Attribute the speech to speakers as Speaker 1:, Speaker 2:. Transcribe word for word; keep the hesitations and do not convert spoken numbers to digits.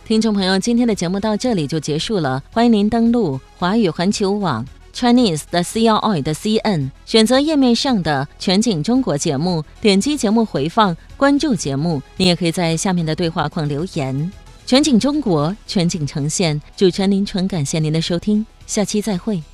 Speaker 1: 听众朋友，今天的节目到这里就结束了，欢迎您登录华语环球网 Chinese 的 C R I 的 C N， 选择页面上的全景中国节目，点击节目回放，关注节目。你也可以在下面的对话框留言。全景中国，全景呈现，主持人林纯，感谢您的收听，下期再会。